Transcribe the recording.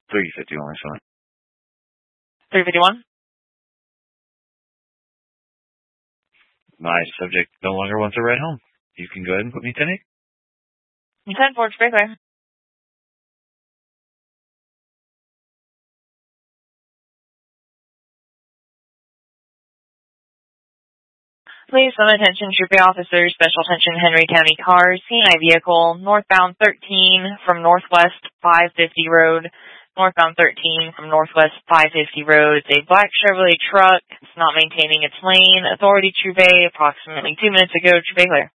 351, son. 351? My subject no longer wants a ride home. You can go ahead and put me 10-8. 10-4, very clear. Please, some attention, trooping officers, special attention, Henry County cars, C&I vehicle, northbound 13 from northwest 550 road, northbound 13 from northwest 550 road. It's a black Chevrolet truck. It's not maintaining its lane. Authority, Troop A, approximately 2 minutes ago, Troop A clear.